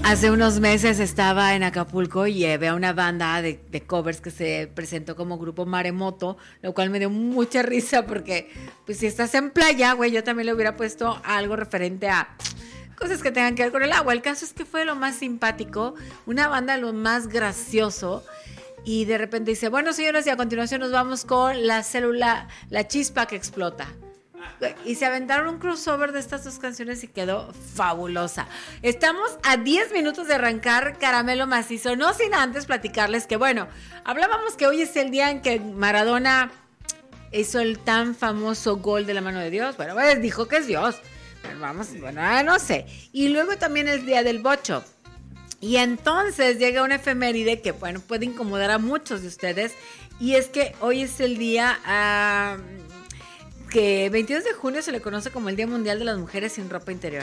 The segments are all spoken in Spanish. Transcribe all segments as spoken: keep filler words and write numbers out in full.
Hace unos meses estaba en Acapulco y eh, veo una banda de, de covers que se presentó como grupo Maremoto, lo cual me dio mucha risa porque, pues si estás en playa, güey, yo también le hubiera puesto algo referente a cosas que tengan que ver con el agua. El caso es que fue lo más simpático, una banda lo más gracioso. Y de repente dice, bueno, señoras, y a continuación nos vamos con la célula, la chispa que explota. Y se aventaron un crossover de estas dos canciones y quedó fabulosa. Estamos a diez minutos de arrancar Caramelo Macizo, no sin antes platicarles que, bueno, hablábamos que hoy es el día en que Maradona hizo el tan famoso gol de la mano de Dios. Bueno, pues dijo que es Dios. Bueno, vamos, bueno, no sé. Y luego también el día del bocho. Y entonces llega una efeméride que, bueno, puede incomodar a muchos de ustedes. Y es que hoy es el día... Uh, que veintidós de junio se le conoce como el Día Mundial de las Mujeres sin Ropa Interior.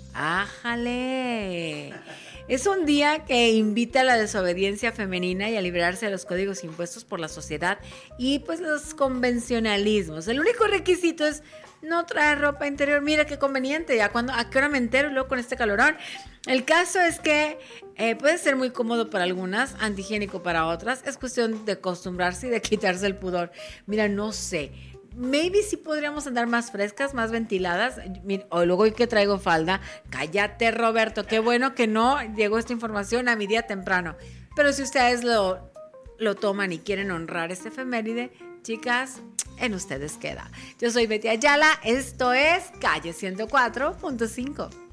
¡Ájale! Es un día que invita a la desobediencia femenina y a liberarse de los códigos impuestos por la sociedad y pues los convencionalismos. El único requisito es no traer ropa interior. Mira qué conveniente, ya cuando, ¿a qué hora me entero luego con este calorón? El caso es que eh, puede ser muy cómodo para algunas, antihigiénico para otras. Es cuestión de acostumbrarse y de quitarse el pudor. Mira, no sé... Maybe sí podríamos andar más frescas, más ventiladas. O luego hoy que traigo falda. Cállate, Roberto. Qué bueno que no llegó esta información a mi día temprano. Pero si ustedes lo, lo toman y quieren honrar este efeméride, chicas, en ustedes queda. Yo soy Betty Ayala. Esto es Calle ciento cuatro punto cinco.